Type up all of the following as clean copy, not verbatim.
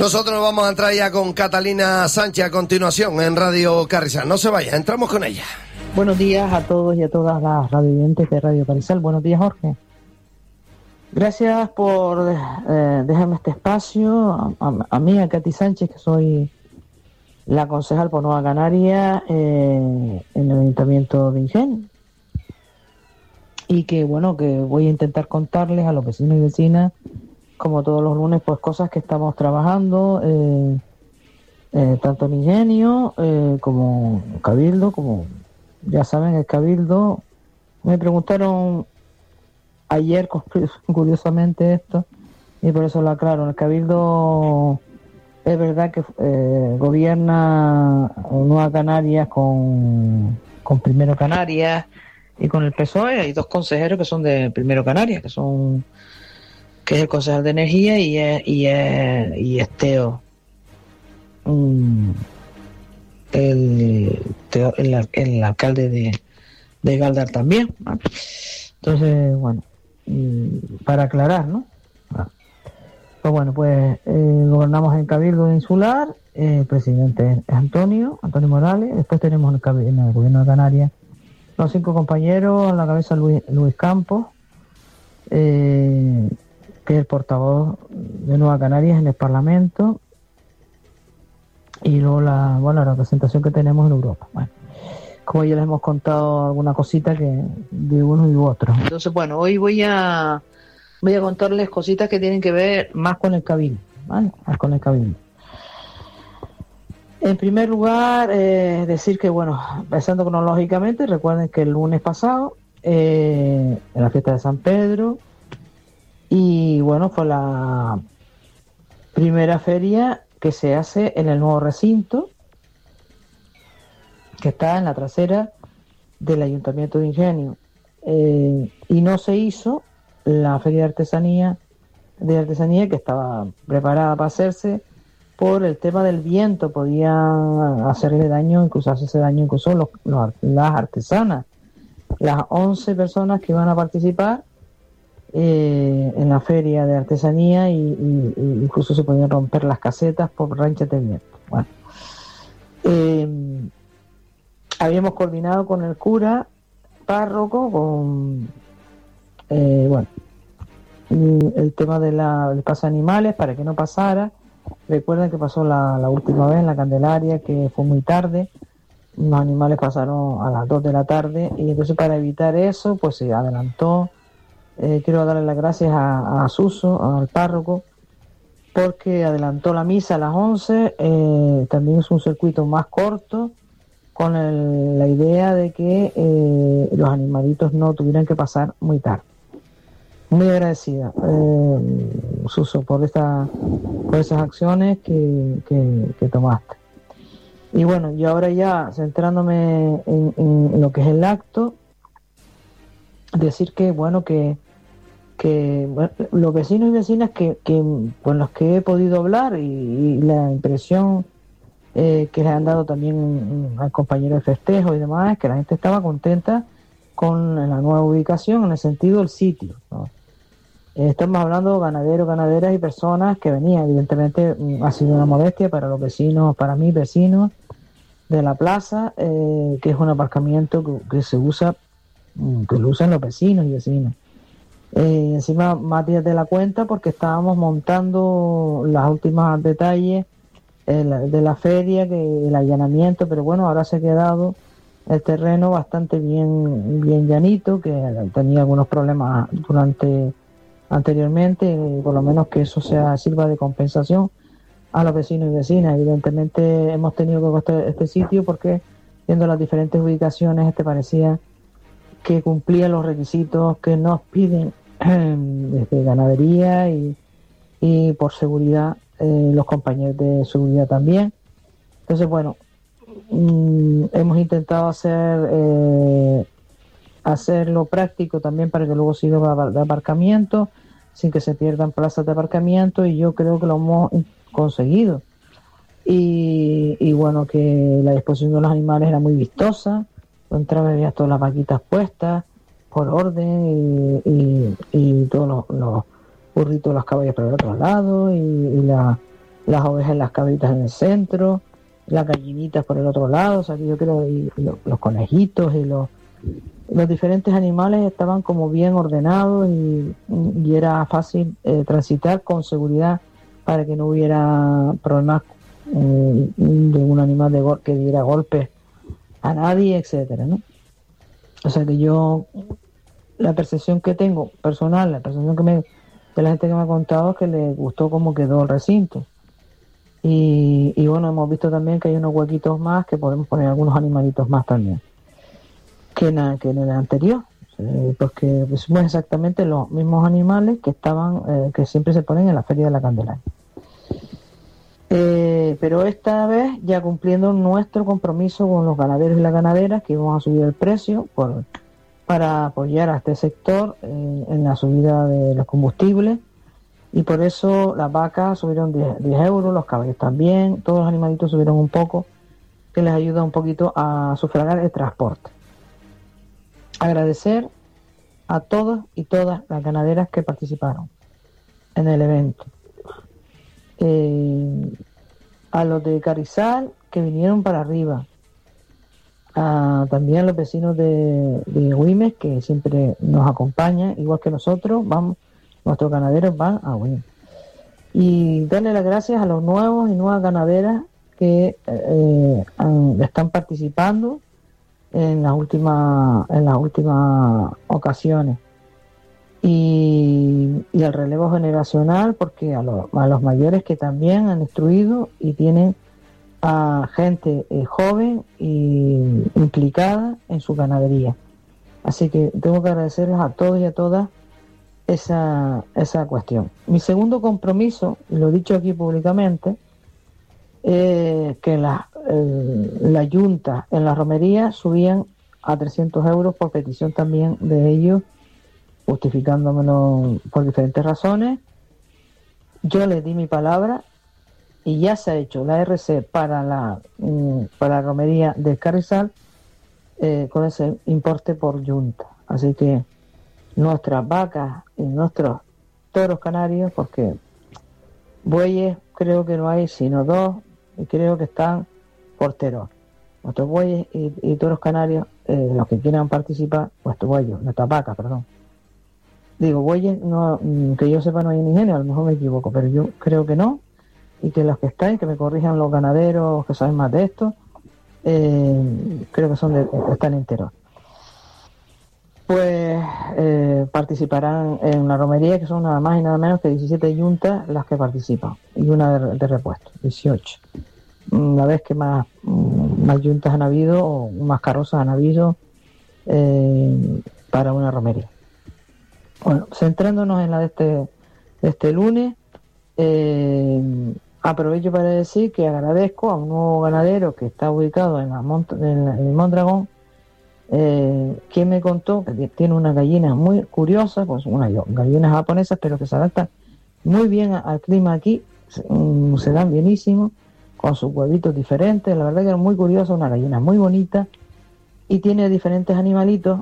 Nosotros vamos a entrar ya con Catalina Sánchez a continuación en Radio Carrizal. No se vaya, entramos con ella. Buenos días a todos y a todas las radiovidentes de Radio Carrizal. Buenos días, Jorge. Gracias por dejarme este espacio. A mí, a Katy Sánchez, que soy la concejal por Nueva Canaria en el Ayuntamiento de Ingenio. Y que, bueno, que voy a intentar contarles a los vecinos y vecinas, como todos los lunes, pues cosas que estamos trabajando, tanto en Ingenio como Cabildo, como ya saben, el Cabildo. Me preguntaron ayer, curiosamente, esto, y por eso lo aclaro. El Cabildo es verdad que gobierna Nueva Canarias con Primero Canarias y con el PSOE. Hay dos consejeros que son de Primero Canarias, que es el concejal de Energía y es Teo, el alcalde de Galdar también, ¿no? Entonces, bueno, para aclarar, ¿no? Pues bueno, gobernamos en Cabildo Insular, el presidente es Antonio Morales. Después tenemos en el gobierno de Canarias los 5 compañeros, a la cabeza Luis Campos, que es el portavoz de Nueva Canarias en el Parlamento, y luego la representación que tenemos en Europa. Bueno, como ya les hemos contado alguna cosita de uno y otro. Entonces, bueno, hoy voy a contarles cositas que tienen que ver más con el Cabildo, ¿vale? Más con el Cabildo. En primer lugar, decir que, bueno, empezando cronológicamente, recuerden que el lunes pasado, en la fiesta de San Pedro, y bueno, fue la primera feria que se hace en el nuevo recinto, que está en la trasera del Ayuntamiento de Ingenio. Y no se hizo la feria de artesanía que estaba preparada para hacerse por el tema del viento. Podía hacerle daño, hacerse daño incluso las artesanas, las 11 personas que iban a participar en la feria de artesanía, y incluso se podían romper las casetas por ranchas de viento. Bueno, habíamos coordinado con el cura párroco con el tema del paso de animales para que no pasara. Recuerden que pasó la última vez en la Candelaria, que fue muy tarde. Los animales pasaron a las 2 de la tarde, y entonces, para evitar eso, pues se adelantó. Quiero darle las gracias a Suso, al párroco, porque adelantó la misa a las 11. También es un circuito más corto, con la idea de que los animalitos no tuvieran que pasar muy tarde. Muy agradecida, Suso, por esas acciones que tomaste. Y bueno, yo ahora ya centrándome en lo que es el acto, decir que bueno, que los vecinos y vecinas con los que he podido hablar, y la impresión que les han dado también al compañero de festejo y demás, es que la gente estaba contenta con la nueva ubicación, en el sentido del sitio, ¿no? Estamos hablando de ganaderos, ganaderas y personas que venían. Evidentemente ha sido una molestia para los vecinos, para mí, vecinos de la plaza, que es un aparcamiento que se usa, que lo usan los vecinos y vecinas. Encima más días de la cuenta, porque estábamos montando los últimos detalles de la feria, el allanamiento, pero bueno, ahora se ha quedado el terreno bastante bien llanito, que tenía algunos problemas anteriormente, por lo menos que eso sirva de compensación a los vecinos y vecinas. Evidentemente hemos tenido que costear este sitio porque, viendo las diferentes ubicaciones, parecía que cumplía los requisitos que nos piden desde ganadería y por seguridad, los compañeros de seguridad también. Entonces, bueno, hemos intentado hacerlo práctico también, para que luego sirva de aparcamiento sin que se pierdan plazas de aparcamiento, y yo creo que lo hemos conseguido. Y bueno, que la disposición de los animales era muy vistosa. Entraba, veías todas las vaquitas puestas por orden, y todos los burritos, los caballos por el otro lado, y las ovejas, las cabritas en el centro, las gallinitas por el otro lado, o sea que yo creo los conejitos y los diferentes animales estaban como bien ordenados y era fácil transitar con seguridad para que no hubiera problemas de un animal que diera golpes a nadie, etcétera, ¿no? O sea que yo, la percepción que tengo personal, la percepción de la gente que me ha contado es que le gustó cómo quedó el recinto. Y bueno, hemos visto también que hay unos huequitos más que podemos poner algunos animalitos más también que en el anterior, porque son exactamente los mismos animales que estaban, que siempre se ponen en la Feria de la Candelaria. Pero esta vez ya cumpliendo nuestro compromiso con los ganaderos y las ganaderas, que íbamos a subir el precio para apoyar a este sector en la subida de los combustibles, y por eso las vacas subieron 10 euros, los caballos también, todos los animalitos subieron un poco, que les ayuda un poquito a sufragar el transporte. Agradecer a todos y todas las ganaderas que participaron en el evento. A los de Carrizal que vinieron para arriba, también a los vecinos de Güímez que siempre nos acompañan, igual que nosotros, nuestros ganaderos van a Güímez. Y darle las gracias a los nuevos y nuevas ganaderas que están participando en las últimas ocasiones. Y al relevo generacional, porque a los mayores que también han instruido y tienen a gente joven y implicada en su ganadería. Así que tengo que agradecerles a todos y a todas esa cuestión. Mi segundo compromiso, y lo he dicho aquí públicamente, que la Junta en la romería subían a 300 euros por petición también de ellos, justificándomelo por diferentes razones. Yo les di mi palabra y ya se ha hecho la RC para la romería de Carrizal con ese importe por Junta. Así que nuestras vacas y nuestros toros canarios, porque bueyes creo que no hay sino 2 y creo que están por Teror. Nuestros bueyes y toros canarios, los que quieran participar, nuestras vacas, perdón. Digo, bueyes, no, que yo sepa no hay en Ingenio, a lo mejor me equivoco, pero yo creo que no, y que los que están, que me corrijan los ganaderos que saben más de esto, creo que están en Teror. Pues participarán en la romería, que son nada más y nada menos que 17 yuntas las que participan, y una de repuesto, 18. La vez que más yuntas han habido, o más carrozas han habido para una romería. Bueno, centrándonos en la de este lunes, aprovecho para decir que agradezco a un nuevo ganadero que está ubicado en el Mondragón, quien me contó que tiene unas gallinas muy curiosas, pues unas gallinas japonesas, pero que se adaptan muy bien al clima aquí, se dan bienísimo, con sus huevitos diferentes. La verdad que es muy curiosa, una gallina muy bonita, y tiene diferentes animalitos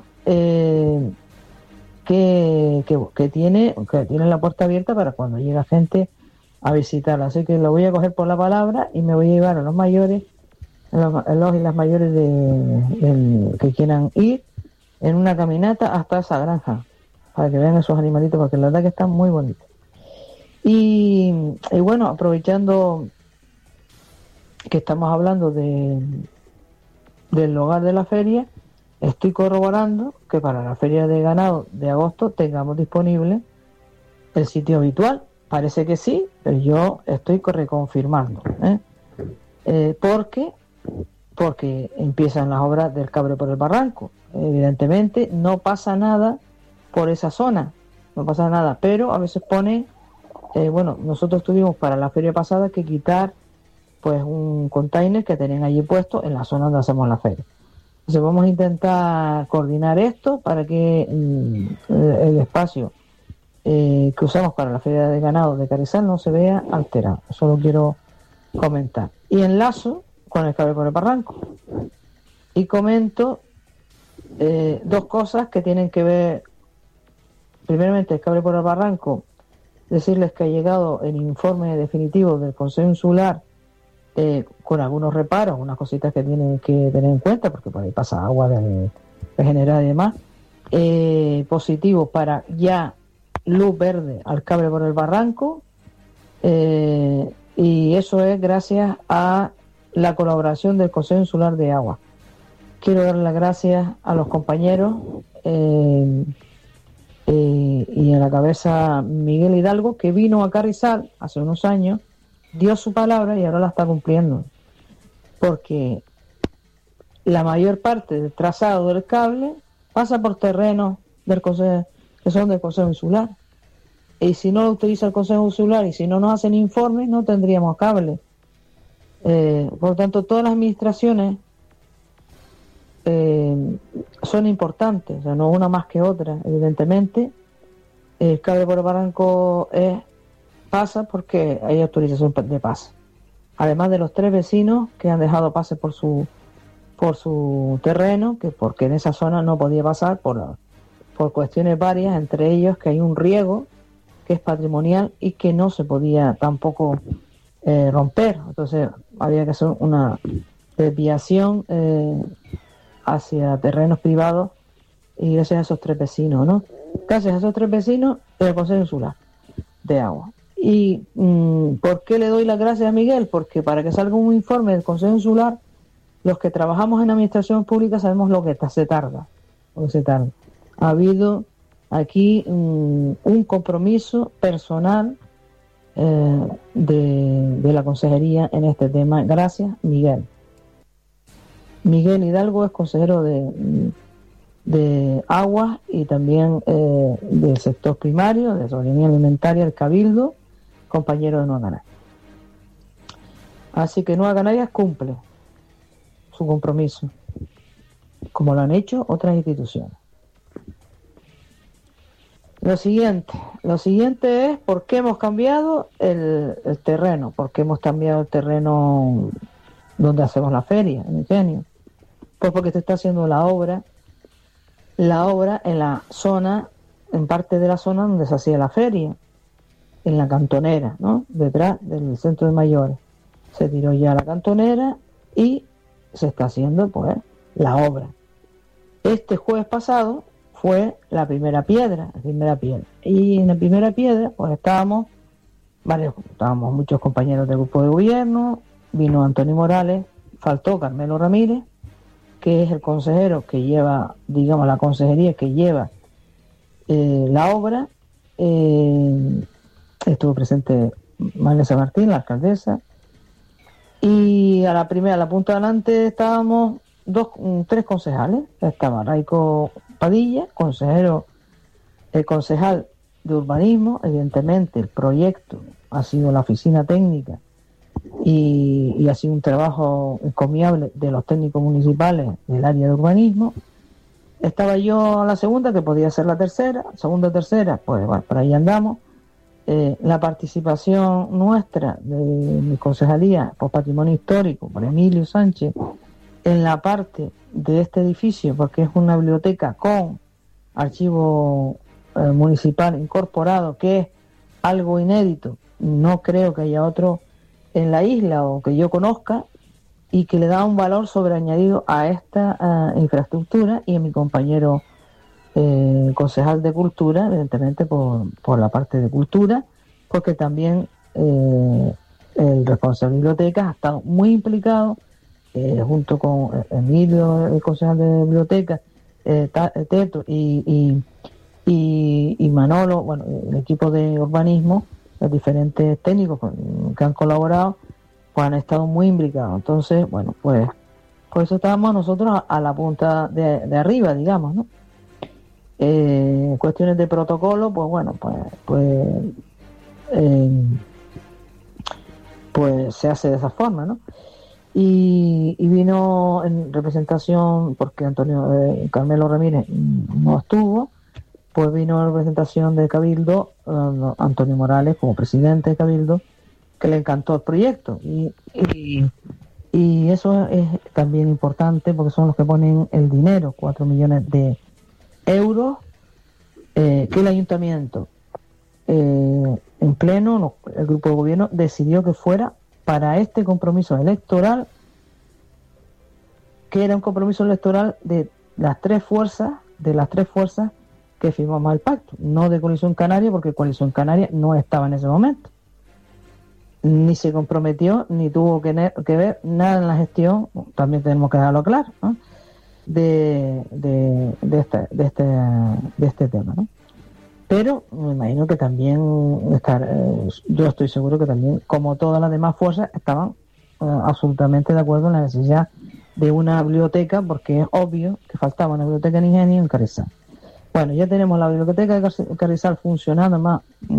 que tiene la puerta abierta para cuando llega gente a visitarla. Así que lo voy a coger por la palabra y me voy a llevar a los mayores, los y las mayores que quieran ir en una caminata hasta esa granja para que vean esos animalitos, porque la verdad que están muy bonitos. Y bueno, aprovechando que estamos hablando del lugar de la feria, estoy corroborando que para la feria de ganado de agosto tengamos disponible el sitio habitual. Parece que sí, pero yo estoy reconfirmando, porque empiezan las obras del Cabre por el Barranco. Evidentemente no pasa nada por esa zona, no pasa nada, pero a veces pone, nosotros tuvimos para la feria pasada que quitar pues un container que tenían allí puesto en la zona donde hacemos la feria. Entonces vamos a intentar coordinar esto para que el espacio que usamos para la feria de ganado de Carrizal no se vea alterado. Eso lo quiero comentar. Y enlazo con el Cabre por el Barranco y comento dos cosas que tienen que ver. Primeramente, el Cabre por el Barranco decirles que ha llegado el informe definitivo del Consejo Insular, con algunos reparos, unas cositas que tienen que tener en cuenta, porque por ahí pasa agua de general y demás, positivo para ya luz verde al cable por el barranco, y eso es gracias a la colaboración del Consejo Insular de Agua. Quiero dar las gracias a los compañeros y a la cabeza Miguel Hidalgo, que vino a Carrizal hace unos años, dio su palabra y ahora la está cumpliendo, porque la mayor parte del trazado del cable pasa por terrenos del Consejo, que son del Consejo Insular, y si no lo utiliza el Consejo Insular y si no nos hacen informes, no tendríamos cable. Por lo tanto, todas las administraciones son importantes, o sea, no una más que otra, evidentemente. El cable por el barranco pasa porque hay autorización de paso, además de los 3 vecinos que han dejado pase por su terreno, que porque en esa zona no podía pasar por cuestiones varias, entre ellos que hay un riego que es patrimonial y que no se podía tampoco romper. Entonces había que hacer una desviación hacia terrenos privados, y gracias a esos 3 vecinos, ¿no? Gracias a esos 3 vecinos del Consejo Insular de Agua. ¿Y por qué le doy las gracias a Miguel? Porque para que salga un informe del Consejo Insular, los que trabajamos en administración pública sabemos lo que se tarda. Ha habido aquí un compromiso personal de la consejería en este tema. Gracias, Miguel. Miguel Hidalgo es consejero de aguas y también del sector primario, de soberanía alimentaria, el Cabildo, compañero de Nueva Canarias. Así que Nueva Canarias cumple su compromiso, como lo han hecho otras instituciones. Lo siguiente es por qué hemos cambiado el terreno, por qué hemos cambiado el terreno donde hacemos la feria, en Ingenio. Pues porque se está haciendo la obra en la zona, en parte de la zona donde se hacía la feria, en la cantonera, ¿no? Detrás del centro de mayores. Se tiró ya la cantonera y se está haciendo, pues, la obra. Este jueves pasado fue la primera piedra. Y en la primera piedra, pues estábamos muchos compañeros del grupo de gobierno, vino Antonio Morales, faltó Carmelo Ramírez, que es el consejero que lleva, digamos, la consejería que lleva la obra. Estuvo presente Vanessa Martín, la alcaldesa, y a la punta de adelante estábamos 3 concejales. Estaba Raico Padilla, concejal de urbanismo. Evidentemente el proyecto ha sido la oficina técnica y ha sido un trabajo encomiable de los técnicos municipales del área de urbanismo. Estaba yo a la segunda, que podía ser la tercera, pues bueno, por ahí andamos. La participación nuestra de mi concejalía por patrimonio histórico, por Emilio Sánchez, en la parte de este edificio, porque es una biblioteca con archivo municipal incorporado, que es algo inédito. No creo que haya otro en la isla o que yo conozca, y que le da un valor sobreañadido a esta infraestructura, y a mi compañero concejal de cultura, evidentemente por la parte de cultura, porque también el responsable de bibliotecas ha estado muy implicado, junto con Emilio, el concejal de bibliotecas, Teto y Manolo, bueno, el equipo de urbanismo, los diferentes técnicos que han colaborado, pues han estado muy implicados. Entonces, bueno, pues por eso estábamos nosotros a la punta de arriba, digamos, ¿no? Cuestiones de protocolo, pues bueno, pues se hace de esa forma, ¿no? Y vino en representación, porque Carmelo Ramírez no estuvo, pues vino en representación de Cabildo, Antonio Morales como presidente de Cabildo, que le encantó el proyecto, y eso es también importante, porque son los que ponen el dinero, 4 millones de euros, que el ayuntamiento en pleno, el grupo de gobierno decidió que fuera para este compromiso electoral, que era un compromiso electoral de las tres fuerzas que firmamos el pacto, no de Coalición Canaria, porque Coalición Canaria no estaba en ese momento, ni se comprometió, ni tuvo que ver nada en la gestión, también tenemos que dejarlo claro, ¿no? de este tema, ¿no? Pero me imagino que también yo estoy seguro que también, como todas las demás fuerzas, estaban absolutamente de acuerdo en la necesidad de una biblioteca, porque es obvio que faltaba una biblioteca en Ingenio en Carrizal. Bueno, ya tenemos la biblioteca de Carrizal funcionando más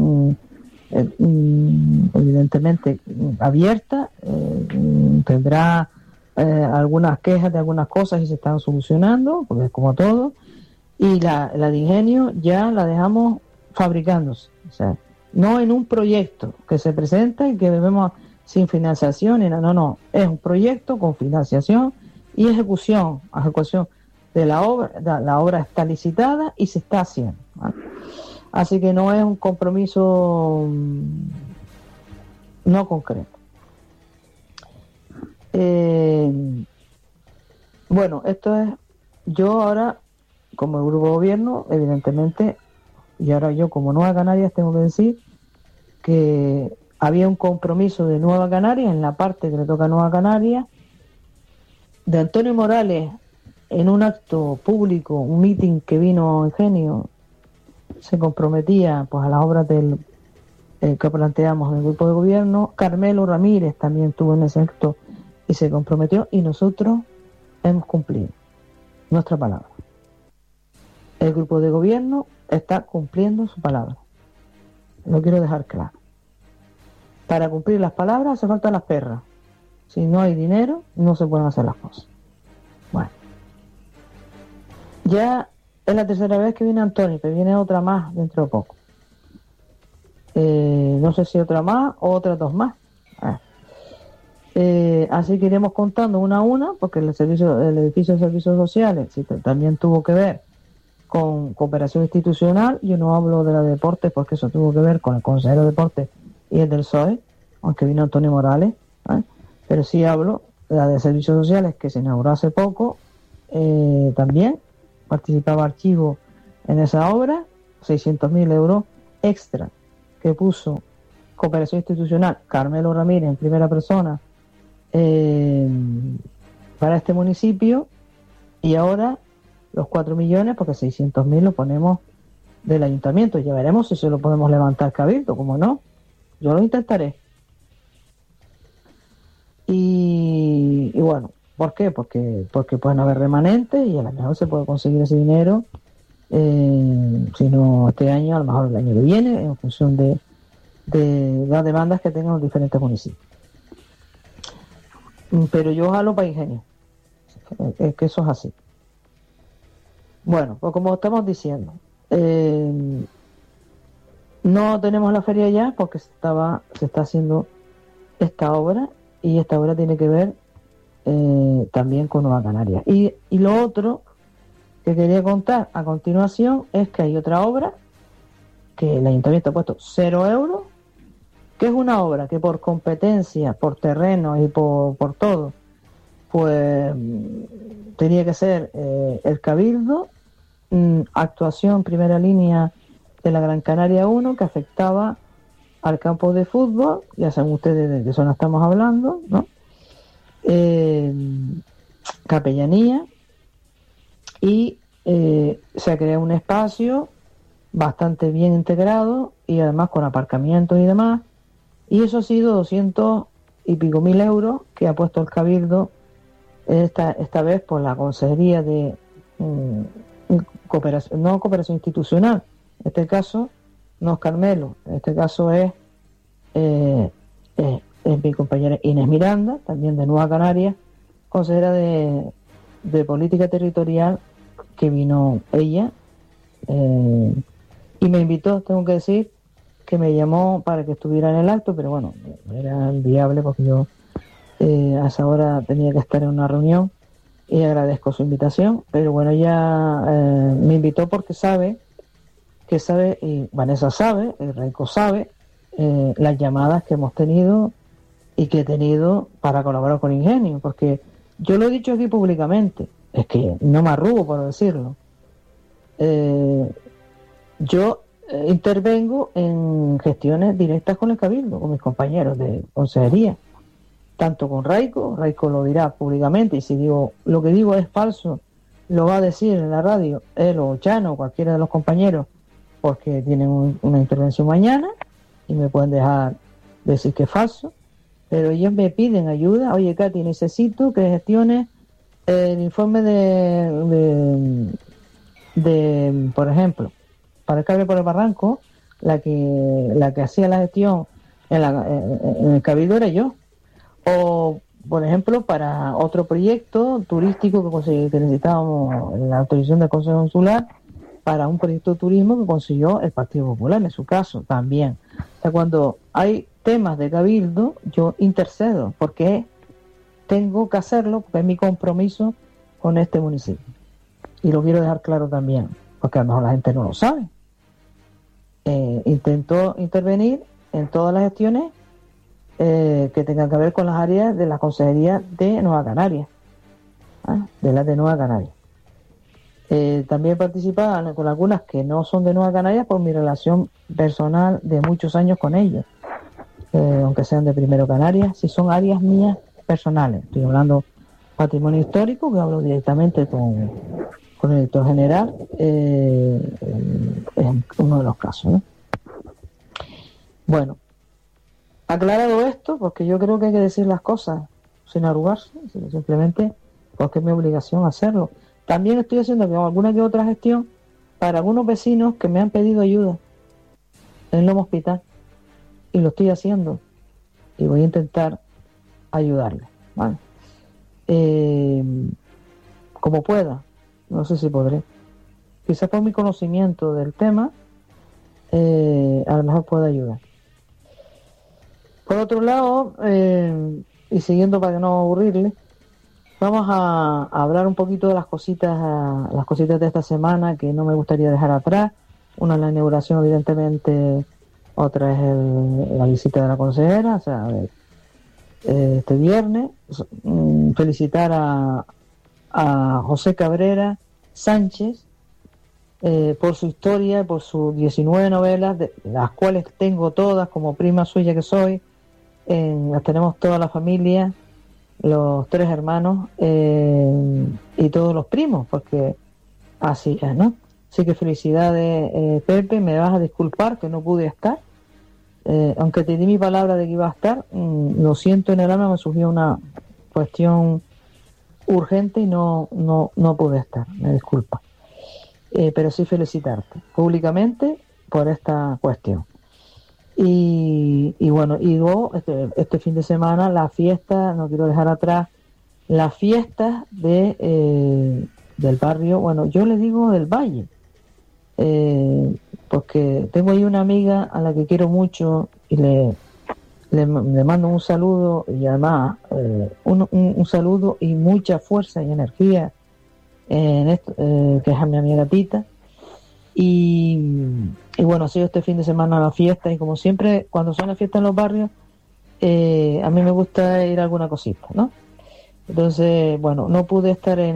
evidentemente abierta, tendrá algunas quejas de algunas cosas y se están solucionando, porque es como todo, y la de Ingenio ya la dejamos fabricándose, o sea, no en un proyecto que se presenta y que vemos sin financiación, no, es un proyecto con financiación y ejecución de la obra está licitada y se está haciendo, ¿vale? Así que no es un compromiso no concreto. Bueno, esto es, yo ahora, como el grupo de gobierno, evidentemente, y ahora yo como Nueva Canarias tengo que decir que había un compromiso de Nueva Canarias, en la parte que le toca a Nueva Canarias, de Antonio Morales, en un acto público, un meeting que vino Ingenio, se comprometía pues a las obras que planteamos en el grupo de gobierno. Carmelo Ramírez también estuvo en ese acto y se comprometió, y nosotros hemos cumplido nuestra palabra. El grupo de gobierno está cumpliendo su palabra, lo quiero dejar claro. Para cumplir las palabras hace falta las perras. Si no hay dinero, no se pueden hacer las cosas. Bueno, ya es la tercera vez que viene Antonio, pero viene otra más dentro de poco. No sé si otra más o otras dos más. Así que iremos contando una a una, porque el edificio de servicios sociales sí, también tuvo que ver con cooperación institucional. Yo no hablo de la de deportes porque eso tuvo que ver con el consejero de deportes y el del PSOE, aunque vino Antonio Morales, pero sí hablo de la de servicios sociales, que se inauguró hace poco. También participaba Archivo en esa obra, 600.000 euros extra que puso cooperación institucional Carmelo Ramírez en primera persona para este municipio, y ahora los 4 millones, porque 600.000 lo ponemos del ayuntamiento. Ya veremos si se lo podemos levantar cabildo, como no, yo lo intentaré. Y bueno, ¿por qué? Porque pueden haber remanentes y a lo mejor se puede conseguir ese dinero, si no este año, a lo mejor el año que viene, en función de las demandas que tengan los diferentes municipios. Pero yo jalo para Ingenio, es que eso es así. Bueno, pues como estamos diciendo, no tenemos la feria ya porque se está haciendo esta obra, y esta obra tiene que ver también con Nueva Canarias. Y lo otro que quería contar a continuación es que hay otra obra que el ayuntamiento ha puesto 0 euros, que es una obra que por competencia, por terreno y por todo, pues tenía que ser el Cabildo, actuación primera línea de la Gran Canaria 1, que afectaba al campo de fútbol, ya saben ustedes de qué zona estamos hablando, ¿no? Capellanía, y se ha creado un espacio bastante bien integrado y además con aparcamientos y demás, y eso ha sido 200 y pico mil euros que ha puesto el Cabildo esta vez por la Consejería de cooperación, no cooperación institucional, en este caso no es Carmelo, en este caso es mi compañera Inés Miranda, también de Nueva Canarias, consejera de política territorial, que vino ella y me invitó. Tengo que decir que me llamó para que estuviera en el acto, pero bueno, era inviable porque yo a esa hora tenía que estar en una reunión, y agradezco su invitación, pero bueno, ella me invitó porque sabe que sabe, y Vanessa sabe, y Reiko sabe, las llamadas que hemos tenido y que he tenido para colaborar con Ingenio, porque yo lo he dicho aquí públicamente, es que no me arrugo por decirlo. Yo intervengo en gestiones directas con el Cabildo, con mis compañeros de consejería, tanto con Reiko lo dirá públicamente, y si digo lo que digo es falso, lo va a decir en la radio él o Chano o cualquiera de los compañeros, porque tienen una intervención mañana y me pueden dejar decir que es falso, pero ellos me piden ayuda. Oye, Katy, necesito que gestiones el informe de por ejemplo, para el cable por el barranco, la que hacía la gestión en el Cabildo era yo. O, por ejemplo, para otro proyecto turístico que necesitábamos la autorización del Consejo Consular, para un proyecto de turismo que consiguió el Partido Popular, en su caso, también. O sea, cuando hay temas de Cabildo, yo intercedo, porque tengo que hacerlo, porque es mi compromiso con este municipio. Y lo quiero dejar claro también, porque a lo mejor la gente no lo sabe. Intento intervenir en todas las gestiones que tengan que ver con las áreas de la Consejería de Nueva Canaria, de las de Nueva Canaria. También participaba con algunas que no son de Nueva Canarias por mi relación personal de muchos años con ellos, aunque sean de Primero Canarias, si son áreas mías personales. Estoy hablando patrimonio histórico, que hablo directamente con el director general, es uno de los casos, ¿no? Bueno, aclarado esto, porque yo creo que hay que decir las cosas sin arrugarse, simplemente porque es mi obligación hacerlo. También estoy haciendo alguna que otra gestión para algunos vecinos que me han pedido ayuda en el Lomo Hospital, y lo estoy haciendo y voy a intentar ayudarles, ¿vale? Como pueda, no sé si podré, quizás por mi conocimiento del tema, a lo mejor pueda ayudar. Por otro lado, y siguiendo para que no aburrirle, vamos a hablar un poquito de las cositas de esta semana que no me gustaría dejar atrás. Una es la inauguración, evidentemente, otra es la visita de la consejera, o sea, este viernes. Felicitar a José Cabrera Sánchez por su historia, por sus 19 novelas, de las cuales tengo todas como prima suya que soy. Las tenemos toda la familia, los 3 hermanos y todos los primos, porque así es, ¿no? Así que felicidades, Pepe. Me vas a disculpar que no pude estar, aunque te di mi palabra de que iba a estar. Lo siento, en el alma me surgió una cuestión urgente y no pude estar, me disculpa. Pero sí felicitarte públicamente por esta cuestión. Y bueno, y luego este fin de semana la fiesta, no quiero dejar atrás las fiestas del barrio, bueno, yo le digo del Valle, porque tengo ahí una amiga a la que quiero mucho y le mando un saludo, y además un saludo y mucha fuerza y energía en esto, que es a mi amiga Tita. Y bueno, ha sido este fin de semana la fiesta, y como siempre cuando son las fiestas en los barrios, a mí me gusta ir a alguna cosita, ¿no? Entonces, bueno, no pude estar en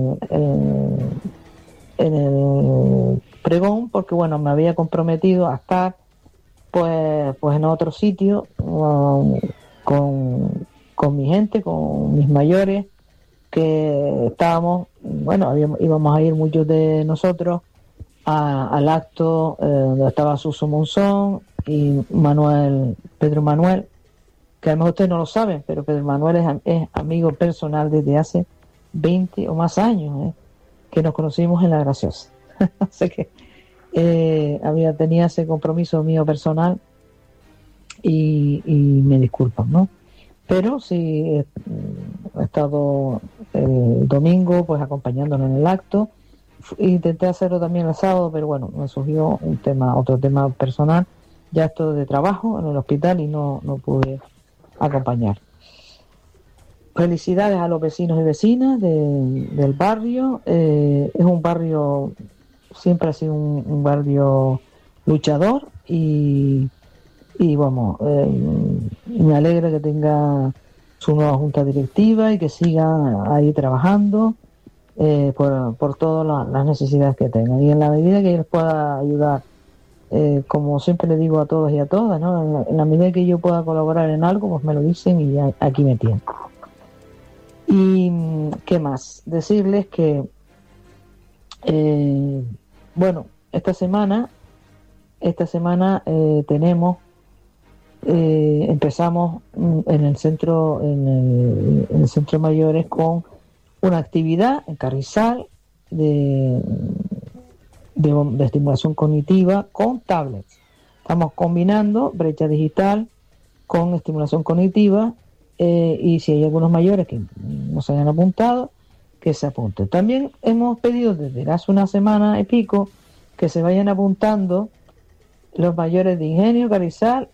el pregón, porque bueno, me había comprometido a estar pues en otro sitio, con mi gente, con mis mayores, que estábamos, bueno, íbamos a ir muchos de nosotros al acto donde estaba Suso Monzón y Pedro Manuel, que a lo mejor ustedes no lo saben, pero Pedro Manuel es amigo personal desde hace 20 o más años, que nos conocimos en La Graciosa. Así que tenía ese compromiso mío personal, y me disculpan, ¿no? Pero sí he estado el domingo pues acompañándonos en el acto. Intenté hacerlo también el sábado, pero bueno, me surgió otro tema personal, ya esto de trabajo en el hospital, y no pude acompañar. Felicidades a los vecinos y vecinas del barrio. Es un barrio siempre ha sido un barrio luchador y vamos, me alegra que tenga su nueva junta directiva y que siga ahí trabajando por todas las necesidades que tengan, y en la medida que yo les pueda ayudar, como siempre le digo a todos y a todas, ¿no? En la medida que yo pueda colaborar en algo, pues me lo dicen y aquí me tienen. Y qué más, decirles que bueno, esta semana tenemos empezamos en el centro de mayores con una actividad en Carrizal de estimulación cognitiva con tablets. Estamos combinando brecha digital con estimulación cognitiva, y si hay algunos mayores que no se hayan apuntado, que se apunten. También hemos pedido desde hace una semana y pico que se vayan apuntando los mayores de Ingenio, Carrizal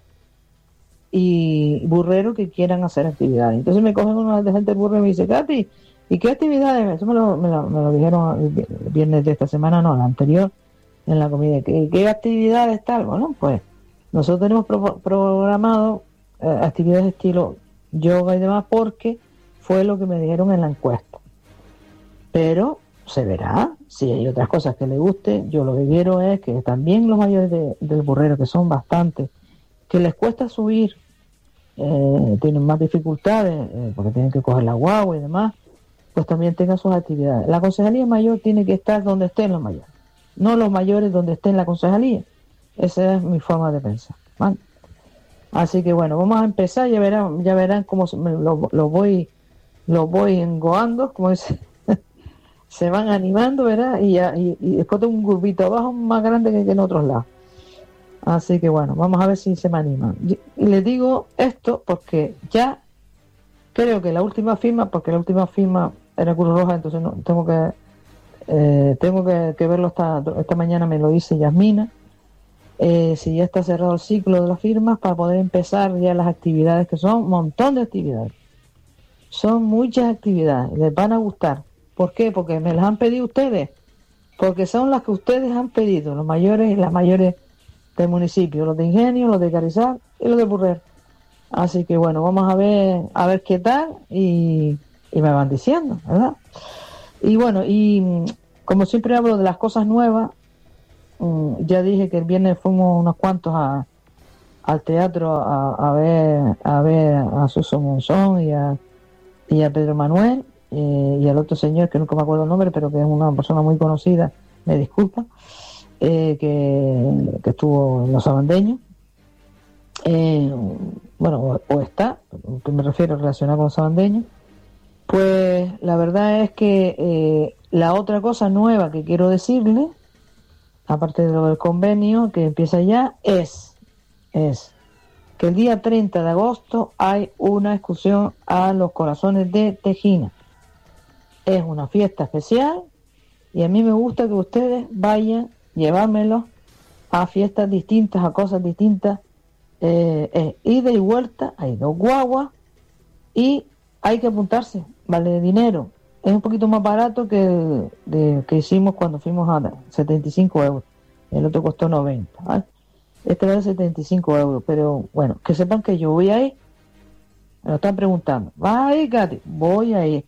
y Burrero que quieran hacer actividades. Entonces me cogen una de gente del Burrero y me dice: Katy, ¿y qué actividades? Eso me lo dijeron el viernes de esta semana, no, la anterior, en la comida. ¿Qué actividades tal? Bueno, pues nosotros tenemos programado actividades de estilo yoga y demás, porque fue lo que me dijeron en la encuesta. Pero se verá si hay otras cosas que le guste. Yo lo que quiero es que también los mayores del Burrero, que son bastantes, que les cuesta subir, tienen más dificultades porque tienen que coger la guagua y demás, pues también tengan sus actividades. La concejalía mayor tiene que estar donde estén los mayores, no los mayores donde estén la concejalía. Esa es mi forma de pensar, ¿vale? Así que bueno, vamos a empezar. Ya verán cómo lo voy engoando, como dice. Se van animando, ¿verdad? Y después tengo un grupito abajo más grande que en otros lados. Así que bueno, vamos a ver si se me animan. Y les digo esto porque ya creo que la última firma era Cruz Roja, entonces no tengo que verlo esta mañana, me lo dice Yasmina. Si ya está cerrado el ciclo de las firmas para poder empezar ya las actividades, que son un montón de actividades. Son muchas actividades, les van a gustar. ¿Por qué? Porque me las han pedido ustedes, porque son las que ustedes han pedido, los mayores y las mayores del municipio, los de Ingenio, los de Carrizal y los de Burrero. Así que bueno, vamos a ver qué tal y me van diciendo, ¿verdad? Y bueno, y como siempre hablo de las cosas nuevas, ya dije que el viernes fuimos unos cuantos al teatro a ver a Suso Monzón y a Pedro Manuel, y al otro señor que nunca me acuerdo el nombre, pero que es una persona muy conocida, me disculpa, que estuvo en Los Sabandeños, bueno, o está, que me refiero relacionado con Los Sabandeños. Pues la verdad es que la otra cosa nueva que quiero decirle, aparte de lo del convenio que empieza ya, es que el día 30 de agosto hay una excursión a los Corazones de Tejina. Es una fiesta especial y a mí me gusta que ustedes vayan, llevármelos a fiestas distintas, a cosas distintas, ida y vuelta. Hay 2 guaguas y hay que apuntarse, vale dinero. Es un poquito más barato que hicimos cuando fuimos a 75 euros. El otro costó 90, ¿vale? Este vale 75 euros, pero bueno, que sepan que yo voy a ir. Me lo están preguntando: ¿vas a ir, Katy? Voy a ir.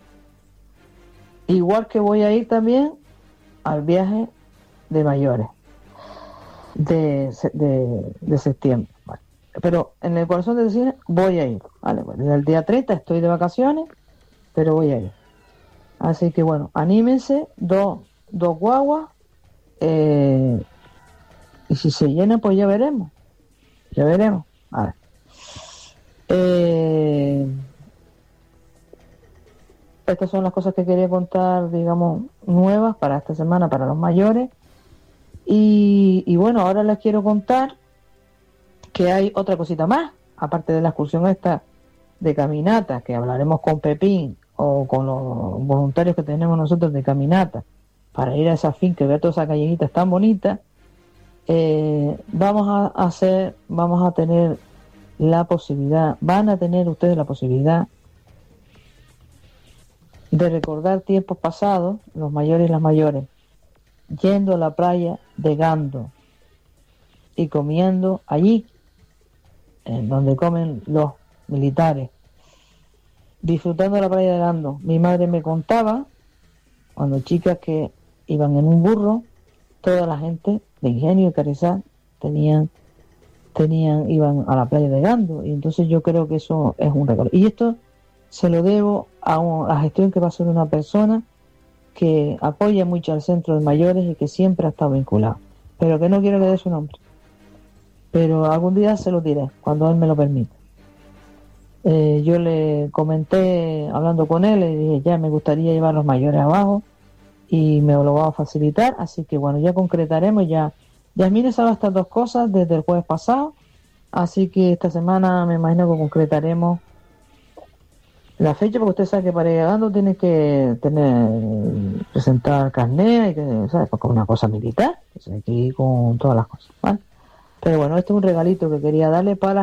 Igual que voy a ir también al viaje de mayores de septiembre, ¿vale? Pero en el corazón de cine voy a ir, ¿vale? Bueno, el día 30 estoy de vacaciones, pero voy a ir. Así que bueno, anímense, dos guaguas, y si se llena, pues ya veremos. A ver. Estas son las cosas que quería contar, digamos, nuevas para esta semana, para los mayores. Y bueno, ahora les quiero contar que hay otra cosita más, aparte de la excursión esta de caminata, que hablaremos con Pepín o con los voluntarios que tenemos nosotros de caminata, para ir a esa finca y ver todas esas callecitas tan bonitas. Vamos a tener la posibilidad, van a tener ustedes la posibilidad de recordar tiempos pasados, los mayores y las mayores, yendo a la playa de Gando y comiendo allí, en donde comen los militares, disfrutando de la playa de Gando. Mi madre me contaba, cuando chicas, que iban en un burro, toda la gente de Ingenio y Carrizal iban a la playa de Gando, y entonces yo creo que eso es un regalo. Y esto se lo debo a la gestión que va a ser una persona que apoya mucho al centro de mayores y que siempre ha estado vinculado, pero que no quiero que dé su nombre. Pero algún día se lo diré, cuando él me lo permita. Yo le comenté, hablando con él, le dije, ya me gustaría llevar los mayores abajo y me lo va a facilitar, así que bueno, ya concretaremos. Ya Yasmine sabe estas dos cosas desde el jueves pasado, así que esta semana me imagino que concretaremos la fecha, porque usted sabe que para ir llegando tiene que presentar carnet, hay que, ¿sabes? Porque es una cosa militar, hay que ir con todas las cosas, ¿vale? Pero bueno, este es un regalito que quería darle por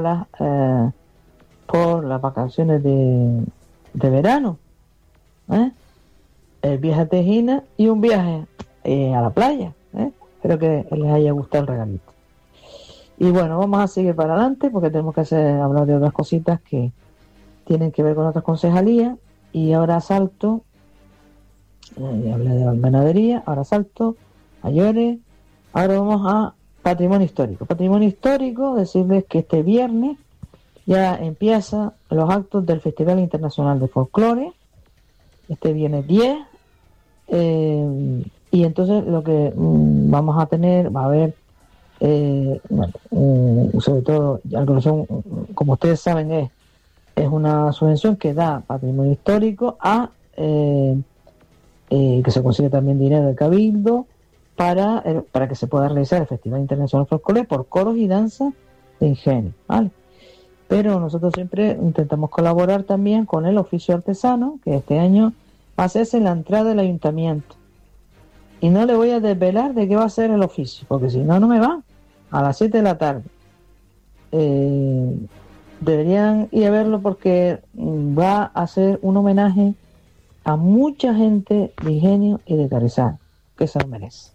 las vacaciones de verano, ¿eh? El viaje a Tejina y un viaje a la playa, ¿eh? Espero que les haya gustado el regalito. Y bueno, vamos a seguir para adelante porque tenemos que hablar de otras cositas que tienen que ver con otras concejalías. Y ahora salto, ya hablé de la ganadería, ahora salto a Llores. Ahora vamos a patrimonio histórico. Patrimonio histórico, decirles que este viernes ya empiezan los actos del Festival Internacional de Folclore, este viernes 10, y entonces lo que vamos a tener, va a haber, sobre todo, algo que son, como ustedes saben, es una subvención que da patrimonio histórico que se consigue también dinero del Cabildo para que se pueda realizar el Festival Internacional Folclore por coros y danza de Ingenio, ¿vale? Pero nosotros siempre intentamos colaborar también con el oficio artesano, que este año va a hacerse en la entrada del ayuntamiento. Y no le voy a desvelar de qué va a ser el oficio, porque si no, no me va. A las 7 de la tarde. Deberían ir a verlo porque va a ser un homenaje a mucha gente de Ingenio y de Carrizal, que se lo merece.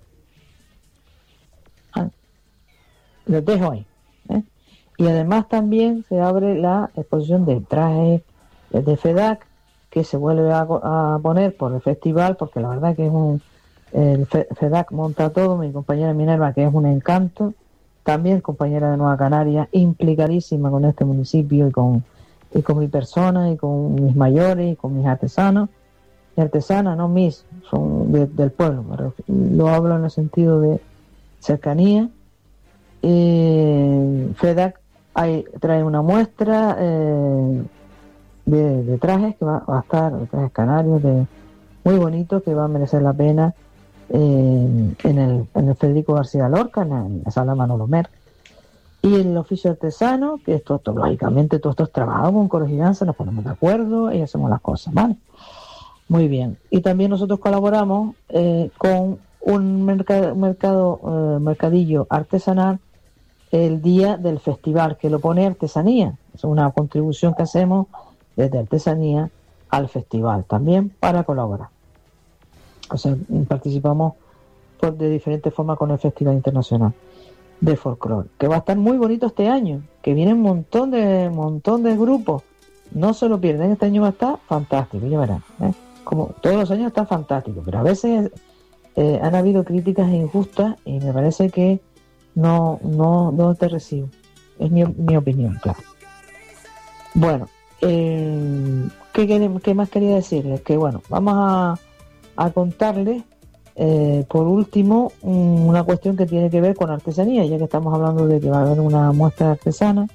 Los dejo ahí, ¿eh? Y además también se abre la exposición de trajes de FEDAC, que se vuelve a poner por el festival, porque la verdad que el FEDAC monta todo. Mi compañera Minerva, que es un encanto, también compañera de Nueva Canaria, implicadísima con este municipio y con mi persona y con mis mayores y con mis artesanos y artesanas, no mis, son del pueblo, lo hablo en el sentido de cercanía. FEDAC trae una muestra de trajes que va a estar, de trajes canarios muy bonitos, que va a merecer la pena en el Federico García Lorca, en la sala Manolo Mer. Y el oficio artesano, que esto lógicamente todo esto es trabajado con coros y danza, nos ponemos de acuerdo y hacemos las cosas, ¿vale? Muy bien. Y también nosotros colaboramos con un mercadillo artesanal el día del festival, que lo pone Artesanía. Es una contribución que hacemos desde Artesanía al festival, también para colaborar. O sea, participamos de diferentes formas con el Festival Internacional de Folclore, que va a estar muy bonito este año, que viene un montón de grupos. No se lo pierden, este año va a estar fantástico, ya verán, ¿eh? Como todos los años está fantástico, pero a veces han habido críticas injustas y me parece que no te recibo. Es mi opinión, claro. Bueno, ¿qué más quería decirles? Que bueno, vamos a contarles por último una cuestión que tiene que ver con artesanía, ya que estamos hablando de que va a haber una muestra artesana.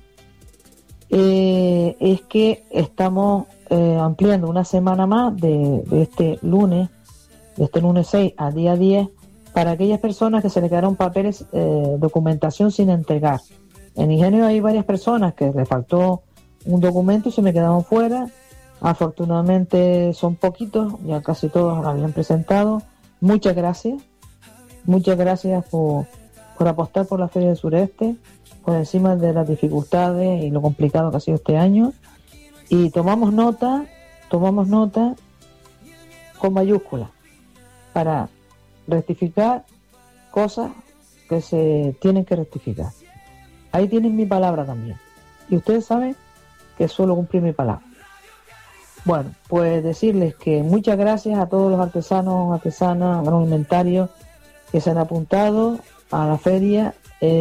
Es que estamos ampliando una semana más de este lunes 6 al día 10, para aquellas personas que se le quedaron papeles, documentación sin entregar. En Ingenio hay varias personas que les faltó un documento y se me quedaron fuera. Afortunadamente son poquitos, ya casi todos lo habían presentado. Muchas gracias por apostar por la Feria del Sureste, por encima de las dificultades y lo complicado que ha sido este año. Y tomamos nota con mayúsculas para rectificar cosas que se tienen que rectificar. Ahí tienen mi palabra también. Y ustedes saben que suelo cumplir mi palabra. Bueno, pues decirles que muchas gracias a todos los artesanos, artesanas, agroalimentarios que se han apuntado a la feria,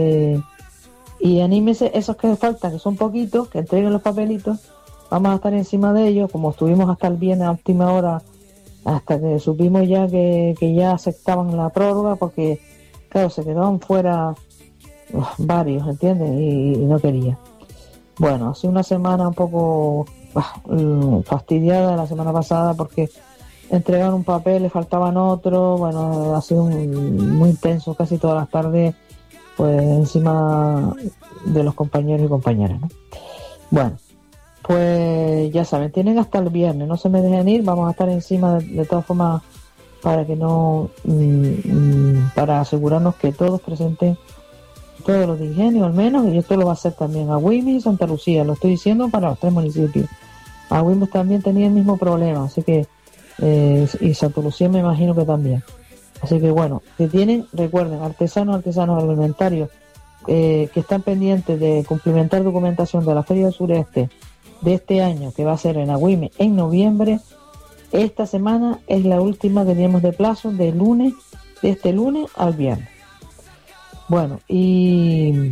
y anímese, esos que faltan, que son poquitos, que entreguen los papelitos. Vamos a estar encima de ellos, como estuvimos hasta el viernes a última hora, hasta que supimos ya que ya aceptaban la prórroga, porque claro, se quedaban fuera varios, ¿entiendes? Y no quería. Bueno, ha sido una semana un poco fastidiada la semana pasada, porque entregaron un papel, le faltaban otro. Bueno, ha sido muy intenso, casi todas las tardes, pues encima de los compañeros y compañeras, ¿no? Bueno, pues ya saben, tienen hasta el viernes, no se me dejen ir, vamos a estar encima de todas formas, para que no, para asegurarnos que todos presenten, todos los dirigentes al menos, y esto lo va a hacer también Agüimes y Santa Lucía, lo estoy diciendo para los 3 municipios. Agüimes también tenía el mismo problema, así que, y Santa Lucía me imagino que también. Así que bueno, que tienen, recuerden, artesanos agroalimentarios, que están pendientes de cumplimentar documentación de la Feria del Sureste de este año, que va a ser en Agüimes en noviembre. Esta semana es la última que tenemos de plazo, de este lunes al viernes. Bueno, y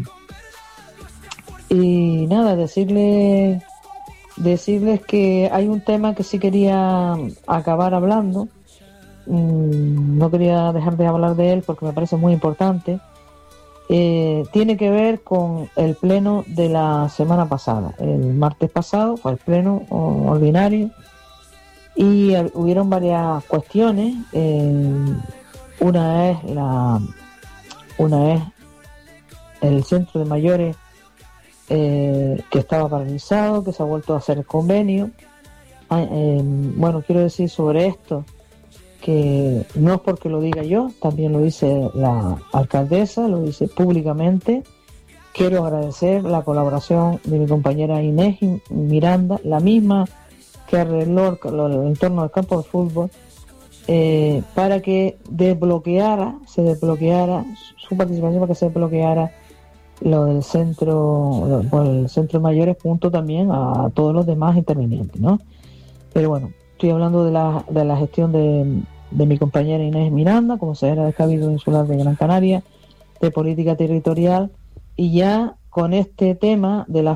nada, decirles que hay un tema que sí quería acabar hablando. No quería dejar de hablar de él porque me parece muy importante. Tiene que ver con el pleno de la semana pasada. El martes pasado fue el pleno ordinario y hubieron varias cuestiones. Una es el centro de mayores, que estaba paralizado, que se ha vuelto a hacer el convenio. Bueno, quiero decir sobre esto que no es porque lo diga yo, también lo dice la alcaldesa, lo dice públicamente. Quiero agradecer la colaboración de mi compañera Inés Miranda, la misma que arregló el entorno del campo de fútbol, para que se desbloqueara su participación, para que se desbloqueara lo del centro, el centro de mayores, junto también a todos los demás intervinientes, ¿no? Pero bueno, estoy hablando de la gestión de mi compañera Inés Miranda, consejera del Cabildo Insular de Gran Canaria, de Política Territorial, y ya con este tema de la